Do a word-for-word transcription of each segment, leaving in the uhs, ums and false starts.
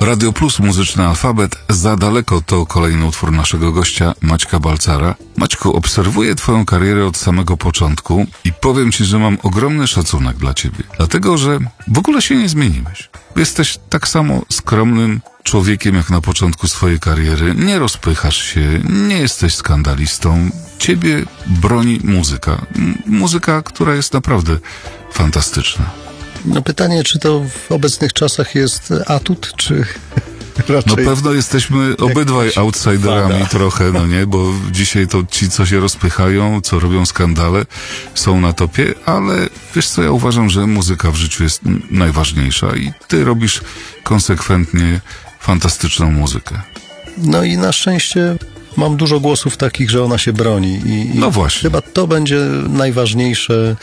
Radio Plus, muzyczny alfabet. Za daleko to kolejny utwór naszego gościa, Maćka Balcara. Maćku, obserwuję twoją karierę od samego początku i powiem ci, że mam ogromny szacunek dla ciebie. Dlatego, że w ogóle się nie zmieniłeś. Jesteś tak samo skromnym człowiekiem jak na początku swojej kariery. Nie rozpychasz się, nie jesteś skandalistą. Ciebie broni muzyka. M- muzyka, która jest naprawdę fantastyczna. No pytanie, czy to w obecnych czasach jest atut, czy raczej... No pewno jesteśmy obydwaj outsiderami wada. trochę, no nie, bo dzisiaj to ci, co się rozpychają, co robią skandale, są na topie, ale wiesz co, ja uważam, że muzyka w życiu jest n- najważniejsza i ty robisz konsekwentnie fantastyczną muzykę. No i na szczęście mam dużo głosów takich, że ona się broni. I, i No właśnie. Chyba to będzie najważniejsze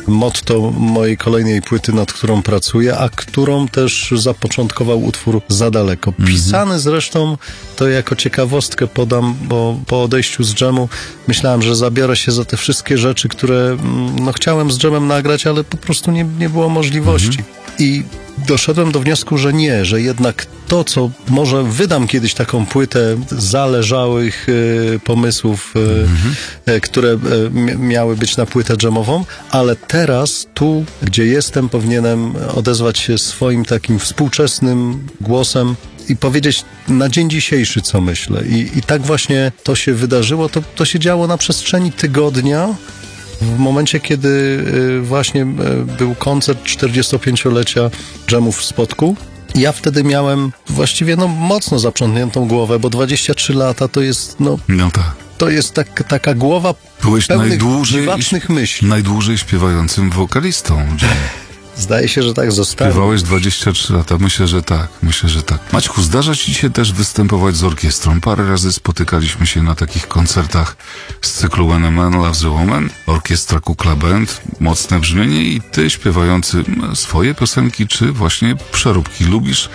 motto mojej kolejnej płyty, nad którą pracuję, a którą też zapoczątkował utwór Za daleko. Pisany zresztą, to jako ciekawostkę podam, bo po odejściu z dżemu myślałem, że zabiorę się za te wszystkie rzeczy, które mm, no, chciałem z dżemem nagrać, ale po prostu nie, nie było możliwości. I doszedłem do wniosku, że nie, że jednak to, co może wydam kiedyś taką płytę zależałych y, pomysłów, y, Mhm. y, które y, m- miały być na płytę dżemową, ale teraz, tu, gdzie jestem, powinienem odezwać się swoim takim współczesnym głosem i powiedzieć na dzień dzisiejszy, co myślę. I, i tak właśnie to się wydarzyło. To, to się działo na przestrzeni tygodnia. W momencie, kiedy y, właśnie y, był koncert czterdziestopięciolecia dżemów w Spodku, ja wtedy miałem właściwie no, mocno zaprzątniętą głowę, bo dwadzieścia trzy lata to jest, no, No tak. to jest tak, taka głowa Byłeś pełnych najdłużej, dziwacznych myśli. najdłużej śpiewającym wokalistą. Zdaje się, że tak zostało. Śpiewałeś dwadzieścia trzy lata. Myślę, że tak. Myślę, że tak. Maćku, zdarza ci się też występować z orkiestrą. Parę razy spotykaliśmy się na takich koncertach z cyklu When a Man Loves a Woman. Orkiestra Kukla Band, mocne brzmienie i ty śpiewający swoje piosenki, czy właśnie przeróbki. Lubisz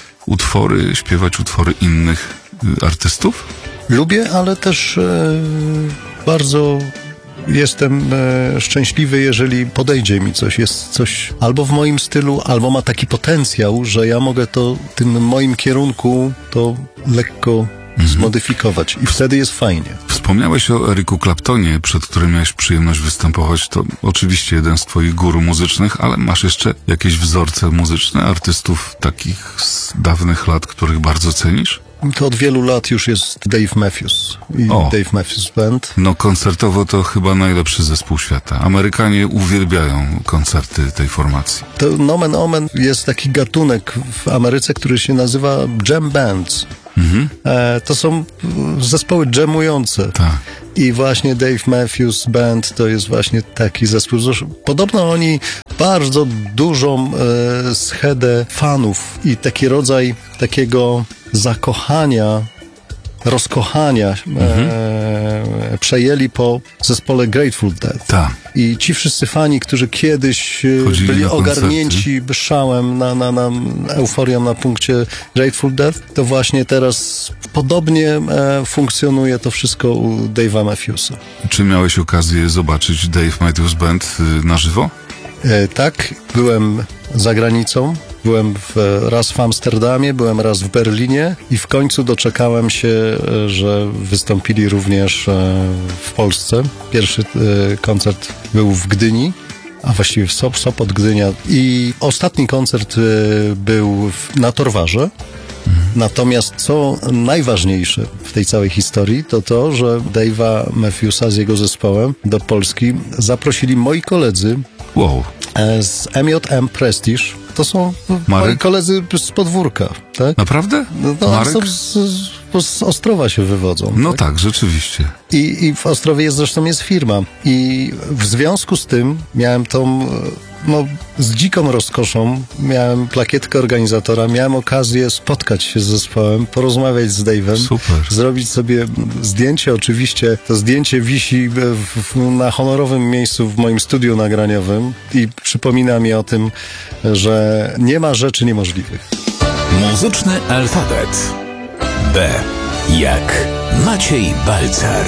utwory, śpiewać utwory innych y, artystów? Lubię, ale też e, bardzo jestem e, szczęśliwy, jeżeli podejdzie mi coś, jest coś albo w moim stylu, albo ma taki potencjał, że ja mogę to w tym moim kierunku to lekko zmodyfikować i wtedy jest fajnie. Wspomniałeś o Ericu Claptonie, przed którym miałeś przyjemność występować. To oczywiście jeden z twoich guru muzycznych, ale masz jeszcze jakieś wzorce muzyczne artystów takich z dawnych lat, których bardzo cenisz? To od wielu lat już jest Dave Matthews i O. Dave Matthews Band. No koncertowo to chyba najlepszy zespół świata. Amerykanie uwielbiają koncerty tej formacji. To nomen omen jest taki gatunek w Ameryce, który się nazywa jam bands. Mhm. E, to są mm, zespoły jamujące. Tak. I właśnie Dave Matthews Band to jest właśnie taki zespół. Zresztą podobno oni bardzo dużą e, schedę fanów i taki rodzaj takiego zakochania, rozkochania e, przejęli po zespole Grateful Dead. Tak. I ci wszyscy fani, którzy kiedyś e, Chodzili byli na koncerty. ogarnięci szałem, na, na, na euforią na punkcie Grateful Dead, to właśnie teraz podobnie e, funkcjonuje to wszystko u Dave'a Matthewsa. Czy miałeś okazję zobaczyć Dave Matthews Band y, na żywo? E, tak, byłem za granicą. Byłem w, raz w Amsterdamie, byłem raz w Berlinie i w końcu doczekałem się, e, że wystąpili również e, w Polsce. Pierwszy e, koncert był w Gdyni, a właściwie w Sop, Sopot, Gdynia. I ostatni koncert e, był w, na Torwarze. Natomiast co najważniejsze w tej całej historii, to to, że Dave'a Matthewsa z jego zespołem do Polski zaprosili moi koledzy Wow. e, z M J M Prestige. To są moi Marek? koledzy z podwórka, tak? Naprawdę? No, no Marek? są z, z, z Ostrowa się wywodzą. No tak? tak, rzeczywiście. I, I w Ostrowie jest, zresztą jest firma. I w związku z tym miałem tą, no, z dziką rozkoszą, miałem plakietkę organizatora, miałem okazję spotkać się z zespołem, porozmawiać z Dave'em, Super. zrobić sobie zdjęcie. Oczywiście to zdjęcie wisi w, w, na honorowym miejscu w moim studiu nagraniowym i przypomina mi o tym, że nie ma rzeczy niemożliwych. Muzyczny alfabet. B jak Maciej Balcar.